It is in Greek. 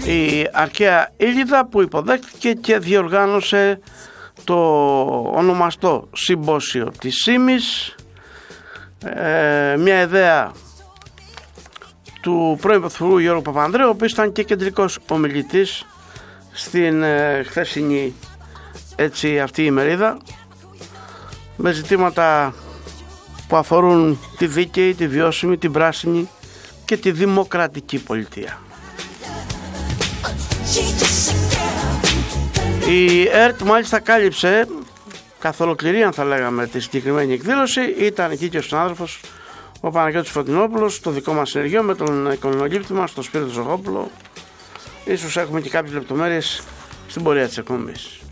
η Αρχαία Ήλιδα, που υποδέχτηκε και διοργάνωσε το ονομαστό συμπόσιο της ΣΥΜΙΣ, μια ιδέα του πρώην Πρωθυπουργού Γιώργου Παπανδρέου, ο οποίος ήταν και κεντρικός ομιλητής στην χθεσινή αυτή η ημερίδα, με ζητήματα που αφορούν τη δίκαιη, τη βιώσιμη, την πράσινη και τη δημοκρατική πολιτεία. Η ΕΡΤ μάλιστα κάλυψε καθ' ολοκληρή, αν θα λέγαμε, τη συγκεκριμένη εκδήλωση. Ήταν εκεί και ο συνάδελφος ο Παναγιώτης Φωτεινόπουλος, το δικό μας συνεργείο με τον οικονομολήπτη μας, τον Σπύρο Ζωγόπουλο. Ίσως έχουμε και κάποιες λεπτομέρειες στην πορεία της εκπομπής.